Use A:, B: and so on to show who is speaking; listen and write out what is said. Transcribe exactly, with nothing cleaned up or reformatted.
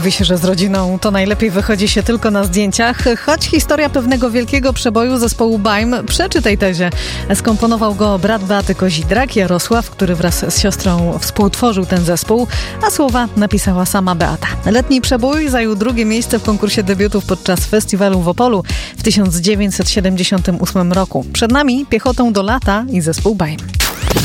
A: Mówi się, że z rodziną to najlepiej wychodzi się tylko na zdjęciach, choć historia pewnego wielkiego przeboju zespołu Baim przeczy tej tezie. Skomponował go brat Beaty Kozidrak, Jarosław, który wraz z siostrą współtworzył ten zespół, a słowa napisała sama Beata. Letni przebój zajął drugie miejsce w konkursie debiutów podczas festiwalu w Opolu w tysiąc dziewięćset siedemdziesiątym ósmym roku. Przed nami Piechotą do lata i zespół Baim.